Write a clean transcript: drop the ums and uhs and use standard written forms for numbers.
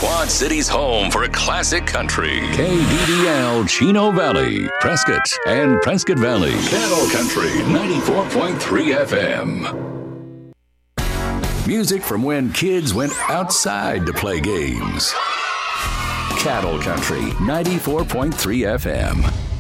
Quad City's home for classic country. KDDL Chino Valley, Prescott, and Prescott Valley. Cattle Country 94.3 FM. Music from when kids went outside to play games. Cattle Country 94.3 FM.